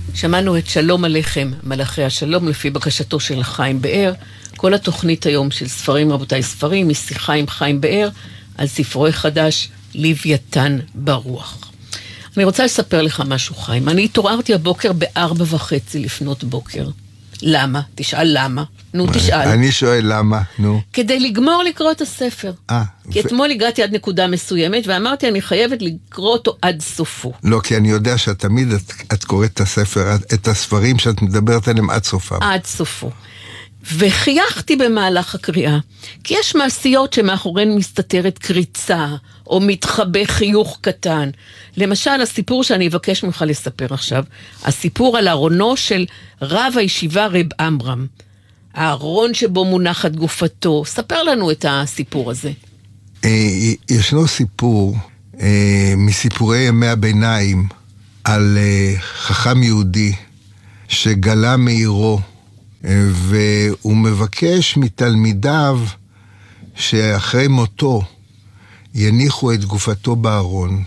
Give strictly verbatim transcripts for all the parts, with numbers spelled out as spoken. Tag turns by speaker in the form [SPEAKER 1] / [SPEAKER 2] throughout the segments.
[SPEAKER 1] שמענו את שלום עליכם, מלאכי השלום, לפי בקשתו של חיים באר. כל התוכנית היום של ספרים, רבותיי ספרים, משיחה עם חיים באר, על ספרו החדש, לוויתן ברוח. אני רוצה לספר לך משהו, חיים. אני התעוררתי הבוקר בארבע וחצי לפנות בוקר. למה? תשאל למה. נו, תשאל.
[SPEAKER 2] אני שואל למה, נו.
[SPEAKER 1] כדי לגמור לקרוא את הספר.
[SPEAKER 2] אה.
[SPEAKER 1] כי אתמול הגעתי עד נקודה מסוימת, ואמרתי, אני חייבת לקרוא אותו עד סופו.
[SPEAKER 2] לא, כי אני יודע שאת תמיד את, את קוראת את הספר, את הספרים שאת מדברת עליהם עד סופם.
[SPEAKER 1] עד סופו. וחייכתי במהלך הקריאה, כי יש מעשיות שמאחוריהן מסתתרת קריצה, או מתחבא חיוך קטן. למשל, הסיפור שאני אבקש ממך לספר עכשיו, הסיפור על ארונו של רב הישיבה רב אמרם. הארון שבו מונחת גופתו. ספר לנו את הסיפור הזה.
[SPEAKER 2] ישנו סיפור מסיפורי ימי הביניים על חכם יהודי שגלה מעירו, והוא מבקש מתלמידיו שאחרי מותו יניחו את גופתו בארון,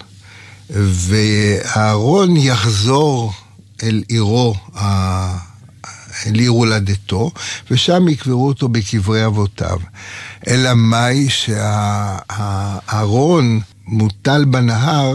[SPEAKER 2] והארון יחזור אל עירו, אל עיר הולדתו, ושם יקברו אותו בקברי אבותיו. אלא מאי שהארון מוטל בנהר,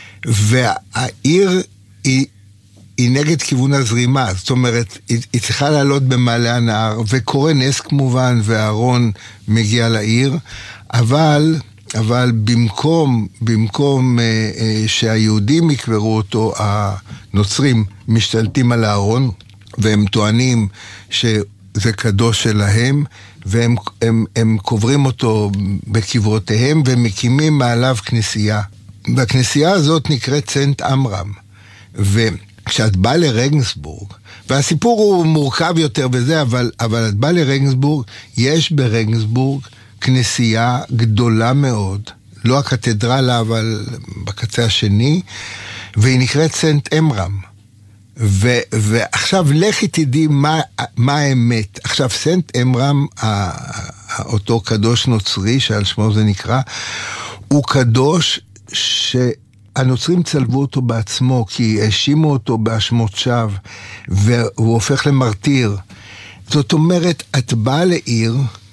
[SPEAKER 2] והעיר היא היא נגד כיוון הזרימה, זאת אומרת, היא, היא צריכה לעלות במעלה הנהר, וקורה נס כמובן, והארון מגיע לעיר, אבל, אבל במקום, במקום אה, אה, שהיהודים יקברו אותו, הנוצרים משתלטים על הארון, והם טוענים שזה קדוש שלהם, והם הם, הם קוברים אותו בקברותיהם, ומקימים מעליו כנסייה. והכנסייה הזאת נקראת סנט אמרם, ו... כשאת באה לרגנסבורג, והסיפור הוא מורכב יותר בזה, אבל, אבל את באה לרגנסבורג, יש ברגנסבורג כנסייה גדולה מאוד, לא הקתדרלה, אבל בקצה השני, והיא נקראת סנט אמרם. ו, ועכשיו לכי תדעי מה, מה האמת. עכשיו סנט אמרם, אותו קדוש נוצרי, שעל שמו זה נקרא, הוא קדוש ש... הנוצרים צלבו אותו בעצמו, כי האשימו אותו באשמות שווא, והוא הופך למרטיר. זאת אומרת, את באה לעיר,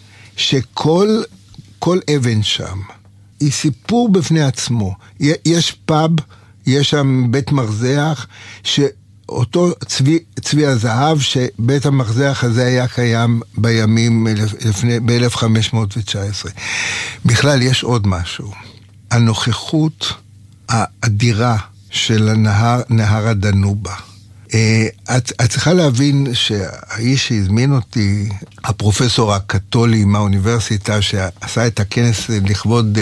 [SPEAKER 2] שכל כל אבן שם, היא סיפור בפני עצמו. יש פאב, יש שם בית מרזח, שאותו צבי, צבי הזהב, שבית המרזח הזה היה קיים בימים, לפני, ב-אלף חמש מאות תשע עשרה. בכלל, יש עוד משהו. הנוכחות האדירה של הנהר, נהר הדנובה. את, את צריכה להבין שהאיש שהזמין אותי, הפרופסור הקתולי מהאוניברסיטה, שעשה את הכנס לכבוד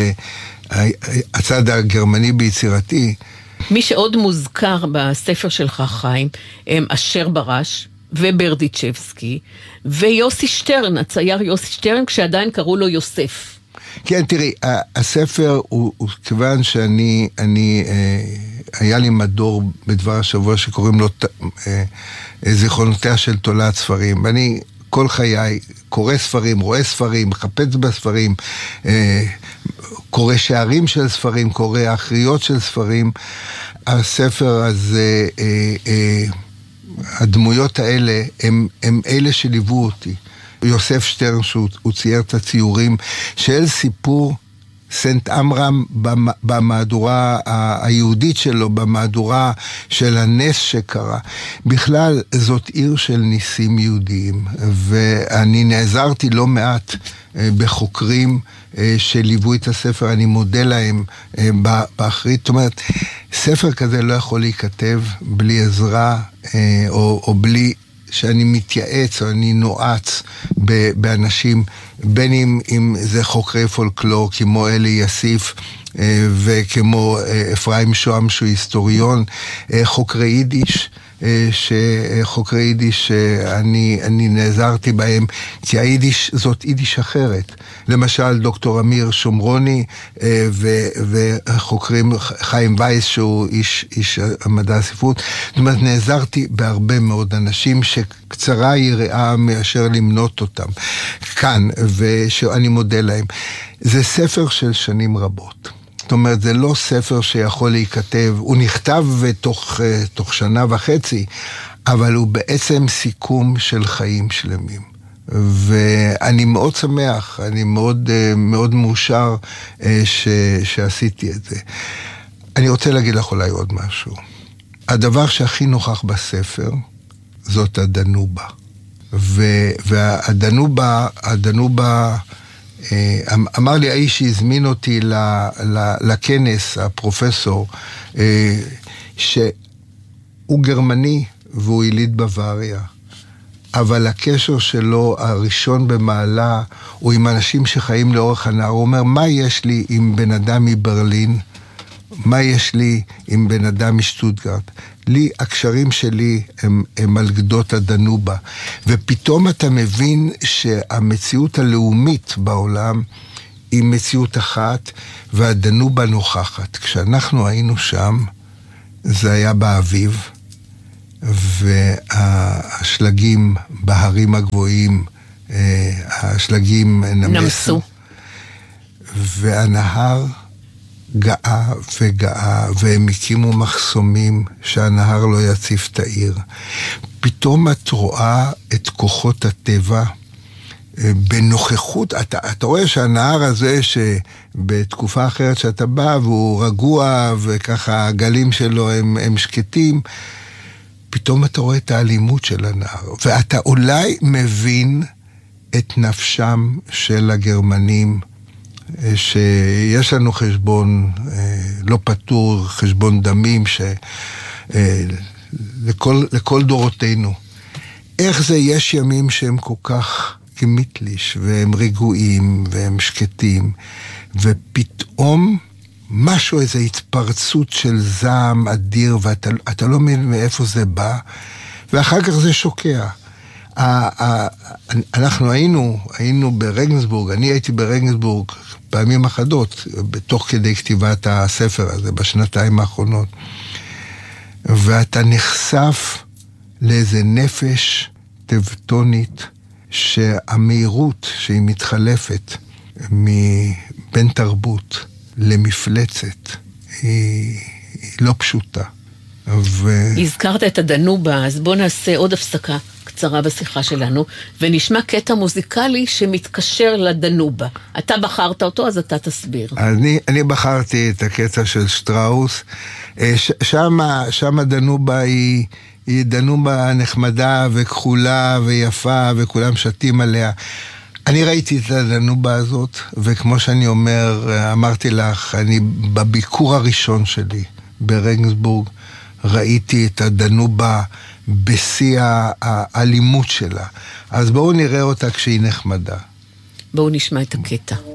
[SPEAKER 2] הצד הגרמני ביצירתי.
[SPEAKER 1] מי שעוד מוזכר בספר שלך, חיים, הם אשר ברש וברדיצ'בסקי, ויוסי שטרן, הצייר יוסי שטרן, כשעדיין קראו לו יוסף.
[SPEAKER 2] כן, תראי, הספר הוא, הוא כיוון שאני, אני, אה, היה לי מדור בדבר השבוע שקוראים לו אה, זיכרונותיה של תולעת ספרים, ואני כל חיי קורא ספרים, רואה ספרים, מחפץ בספרים, אה, קורא שערים של ספרים, קורא אחריות של ספרים. הספר הזה, אה, אה, הדמויות האלה, הם, הם אלה שליוו אותי. יוסף שטרן, שהוא צייר את הציורים של סיפור סנט אמרם במהדורה היהודית שלו, במהדורה של הנס שקרה. בכלל, זאת עיר של ניסים יהודיים, ואני נעזרתי לא מעט בחוקרים שליוו את הספר, אני מודה להם באחרית. זאת אומרת, ספר כזה לא יכול להיכתב בלי עזרה, או, או בלי שאני מתייעץ או אני נועץ באנשים, בין אם, אם זה חוקרי פולקלור כמו אלי יסיף וכמו אפרים שוהם שהוא היסטוריון, חוקרי יידיש, שחוקרי יידיש שאני אני נעזרתי בהם, כי היידיש זאת יידיש אחרת. למשל דוקטור אמיר שומרוני וחוקרים חיים וייס שהוא איש, איש המדע הספרות. זאת אומרת, נעזרתי בהרבה מאוד אנשים שקצרה יראה מאשר למנות אותם כאן, ושאני מודה להם. זה ספר של שנים רבות. זאת אומרת, זה לא ספר שיכול להיכתב, הוא נכתב תוך, תוך שנה וחצי, אבל הוא בעצם סיכום של חיים שלמים. ואני מאוד שמח, אני מאוד, מאוד מאושר ש, שעשיתי את זה. אני רוצה להגיד לך אולי עוד משהו. הדבר שהכי נוכח בספר, זאת הדנובה. והדנובה, הדנובה, אמר לי האיש שהזמין אותי לכנס, הפרופסור, שהוא גרמני והוא יליד בוואריה. אבל הקשר שלו, הראשון במעלה, הוא עם אנשים שחיים לאורך הנהר. הוא אומר, מה יש לי עם בן אדם מברלין? מה יש לי עם בן אדם משטוטגרט? לי, הקשרים שלי הם, הם על גדות הדנובה. ופתאום אתה מבין שהמציאות הלאומית בעולם היא מציאות אחת, והדנובה נוכחת. כשאנחנו היינו שם, זה היה באביב, והשלגים בהרים הגבוהים, השלגים נמסו, והנהר גאה וגאה, והם הקימו מחסומים שהנהר לא יציף את העיר. פתאום את רואה את כוחות הטבע בנוכחות, אתה, אתה רואה שהנהר הזה שבתקופה אחרת שאתה בא והוא רגוע וככה הגלים שלו הם, הם שקטים, פתאום אתה רואה את האלימות של הנהר, ואתה אולי מבין את נפשם של הגרמנים, שיש לנו חשבון לא פתור, חשבון דמים, שלכל, לכל דורותינו. איך זה יש ימים שהם כל כך גמיטליש, והם רגועים, והם שקטים, ופתאום משהו, איזו התפרצות של זעם אדיר, ואתה אתה לא מבין מאיפה זה בא, ואחר כך זה שוקע. אנחנו היינו, היינו ברגנסבורג, אני הייתי ברגנסבורג פעמים אחדות, בתוך כדי כתיבת הספר הזה, בשנתיים האחרונות, ואתה נחשף לאיזה נפש טבטונית, שהמהירות שהיא מתחלפת מבין תרבות למפלצת, היא, היא לא פשוטה. ו...
[SPEAKER 1] הזכרת את הדנובה, אז בוא נעשה עוד הפסקה קצרה בשיחה שלנו, ונשמע קטע מוזיקלי שמתקשר לדנובה. אתה בחרת אותו, אז אתה תסביר.
[SPEAKER 2] אני, אני בחרתי את הקטע של שטראוס, שם, שם הדנובה היא, היא דנובה נחמדה וכחולה ויפה, וכולם שתים עליה. אני ראיתי את הדנובה הזאת, וכמו שאני אומר, אמרתי לך, אני בביקור הראשון שלי ברגנסבורג, ראיתי את הדנובה בשיא האלימות שלה. אז בואו נראה אותה כשהיא נחמדה.
[SPEAKER 1] בואו נשמע את הקטע.